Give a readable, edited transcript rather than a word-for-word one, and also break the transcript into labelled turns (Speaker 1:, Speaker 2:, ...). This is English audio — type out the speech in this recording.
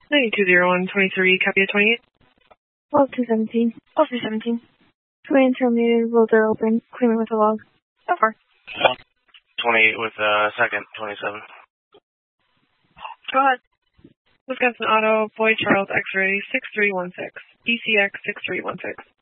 Speaker 1: 920123, copy at 28.
Speaker 2: 12217.
Speaker 1: 217.
Speaker 2: Command terminated, roll door open, claimant with a log.
Speaker 1: So far.
Speaker 3: 28 with second, 27.
Speaker 1: Go ahead. Wisconsin Auto, Boyd Charles X-ray 6316. ECX 6316.